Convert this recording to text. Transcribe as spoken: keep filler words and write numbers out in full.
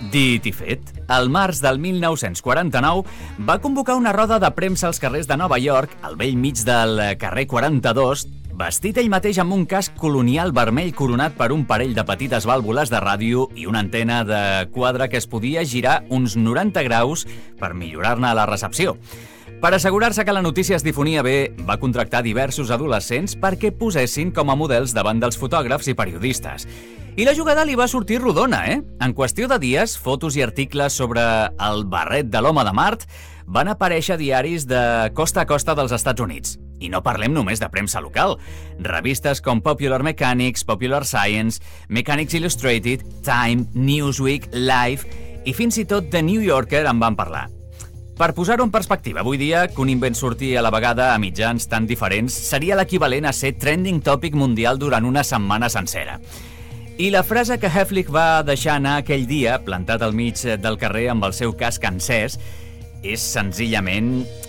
Dit i fet, al març del mil nou-cents quaranta-nou va convocar una roda de premsa als carrers de Nova York, al bell mig del carrer quaranta-dos, vestit ell mateix amb un casc colonial vermell coronat per un parell de petites vàlvules de ràdio i una antena de quadre que es podia girar uns noranta graus per millorar-ne la recepció. Per assegurar-se que la notícia es difonia bé, va contractar diversos adolescents perquè posessin com a models davant dels fotògrafs i periodistes. I la jugada li va sortir rodona, eh? En qüestió de dies, fotos i articles sobre el barret de l'home de Mart van aparèixer a diaris de costa a costa dels Estats Units. I no parlem només de premsa local. Revistes com Popular Mechanics, Popular Science, Mechanics Illustrated, Time, Newsweek, Life i fins i tot The New Yorker en van parlar. Per posar-ho en perspectiva, avui dia que un invent surti a la vegada a mitjans tan diferents seria l'equivalent a ser trending topic mundial durant una setmana sencera. I la frase que Heflich va deixar anar aquell dia, plantat al mig del carrer amb el seu casc encès, és senzillament